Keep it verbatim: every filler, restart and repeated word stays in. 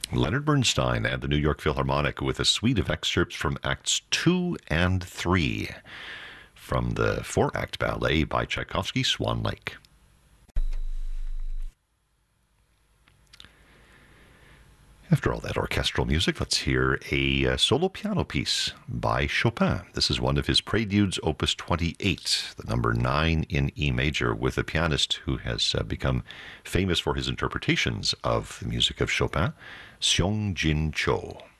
Leonard Bernstein and the New York Philharmonic with a suite of excerpts from Acts two and three from the four-act ballet by Tchaikovsky, Swan Lake. After all that orchestral music, let's hear a uh, solo piano piece by Chopin. This is one of his Preludes, Opus twenty-eight, the number nine in E major, with a pianist who has uh, become famous for his interpretations of the music of Chopin, Seong Jin Cho.